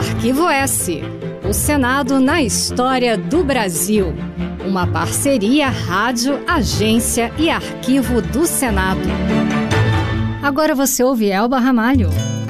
Arquivo S, o Senado na história do Brasil. Uma parceria Rádio, Agência e Arquivo do Senado. Agora você ouve Elba Ramalho.